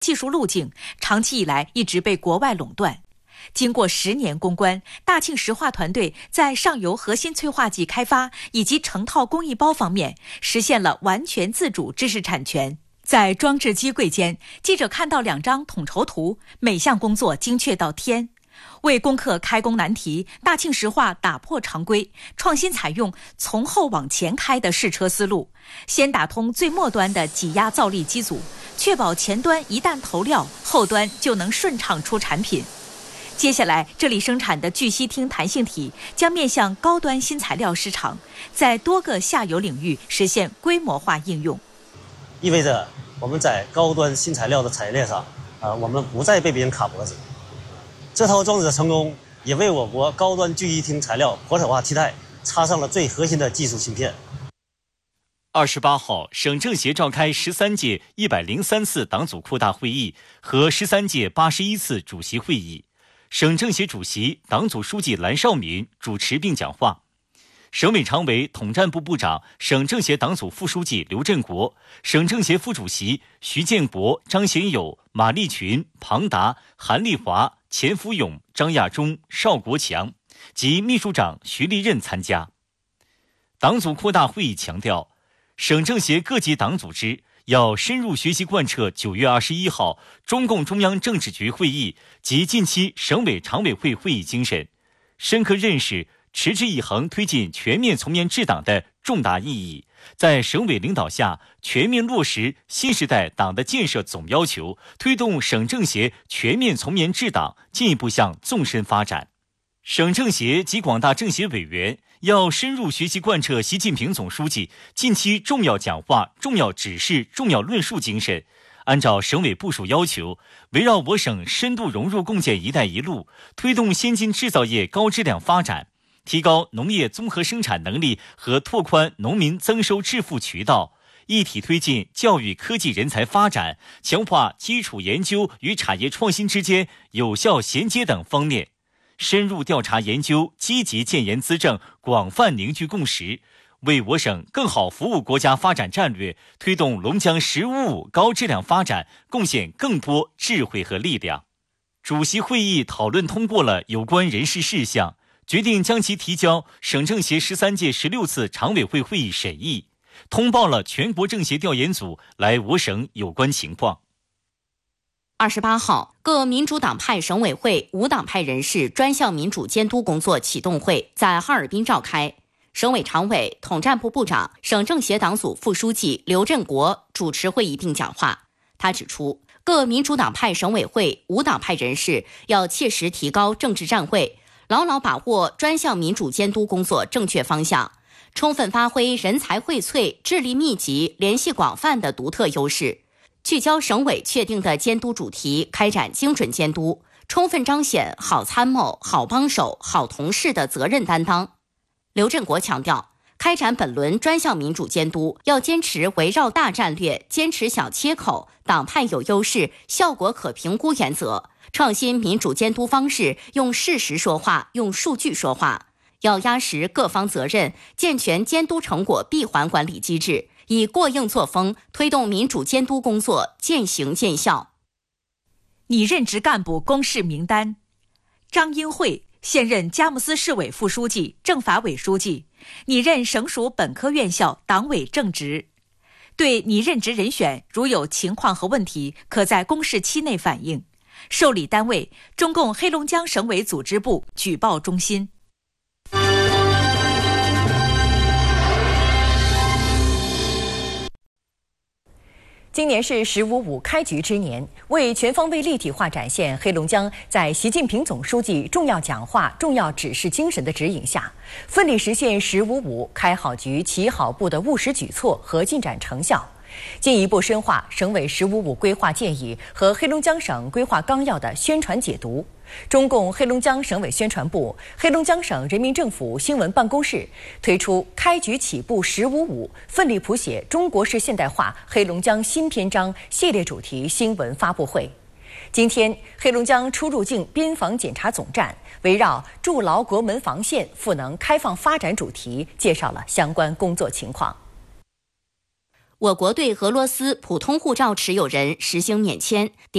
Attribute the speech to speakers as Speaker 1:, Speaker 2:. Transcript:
Speaker 1: 技术路径长期以来一直被国外垄断。经过10年攻关，大庆石化团队在上游核心催化剂开发以及成套工艺包方面实现了完全自主知识产权。在装置机柜间，记者看到2张统筹图，每项工作精确到天。为攻克开工难题，大庆石化打破常规，创新采用从后往前开的试车思路，先打通最末端的挤压造粒机组，确保前端一旦投料，后端就能顺畅出产品。接下来，这里生产的聚烯烃弹性体将面向高端新材料市场，在多个下游领域实现规模化应用。
Speaker 2: 意味着我们在高端新材料的产业链上，我们不再被别人卡脖子。这套装置的成功，也为我国高端聚烯烃材料国产化替代插上了最核心的技术芯片。
Speaker 3: 28号，省政协召开13届103次党组扩大会议和13届81次主席会议。省政协主席、党组书记蓝绍敏主持并讲话。省委常委、统战部部长、省政协党组副书记刘振国，省政协副主席徐建国、张贤友、马立群、庞达、韩立华、钱福勇、张亚中、邵国强及秘书长徐立任参加。党组扩大会议强调，省政协各级党组织要深入学习贯彻9月21号中共中央政治局会议及近期省委常委会会议精神，深刻认识持之以恒推进全面从严治党的重大意义，在省委领导下全面落实新时代党的建设总要求，推动省政协全面从严治党进一步向纵深发展。省政协及广大政协委员要深入学习贯彻习近平总书记近期重要讲话、重要指示、重要论述精神，按照省委部署要求，围绕我省深度融入共建“一带一路”，推动先进制造业高质量发展，提高农业综合生产能力和拓宽农民增收致富渠道，一体推进教育科技人才发展，强化基础研究与产业创新之间有效衔接等方面，深入调查研究，积极建言资政，广泛凝聚共识，为我省更好服务国家发展战略，推动龙江“15+5”高质量发展贡献更多智慧和力量。主席会议讨论通过了有关人事事项，决定将其提交省政协13届16次常委会会议审议，通报了全国政协调研组来我省有关情况。
Speaker 4: 28号，各民主党派省委会无党派人士专项民主监督工作启动会在哈尔滨召开。省委常委、统战部部长、省政协党组副书记刘振国主持会议并讲话。他指出，各民主党派省委会无党派人士要切实提高政治站位，牢牢把握专项民主监督工作正确方向，充分发挥人才荟萃、智力密集、联系广泛的独特优势，聚焦省委确定的监督主题，开展精准监督，充分彰显好参谋、好帮手、好同事的责任担当。刘振国强调，开展本轮专项民主监督，要坚持围绕大战略、坚持小切口、党派有优势、效果可评估原则，创新民主监督方式，用事实说话，用数据说话。要压实各方责任，健全监督成果闭环管理机制，以过硬作风推动民主监督工作见行见效。
Speaker 1: 拟任职干部公示名单：张英慧，现任佳木斯市委副书记、政法委书记，拟任省属本科院校党委正职。对拟任职人选，如有情况和问题，可在公示期内反映。受理单位：中共黑龙江省委组织部举报中心。
Speaker 5: 今年是“15+5”开局之年，为全方位立体化展现黑龙江在习近平总书记重要讲话、重要指示精神的指引下，奋力实现“15+5”开好局、起好步的务实举措和进展成效，进一步深化省委“15+5”规划建议和黑龙江省规划纲要的宣传解读。中共黑龙江省委宣传部、黑龙江省人民政府新闻办公室推出开局起步“15+5”奋力谱写中国式现代化黑龙江新篇章系列主题新闻发布会。今天，黑龙江出入境边防检查总站围绕筑牢国门防线、赋能开放发展主题，介绍了相关工作情况。
Speaker 4: 我国对俄罗斯普通护照持有人实行免签。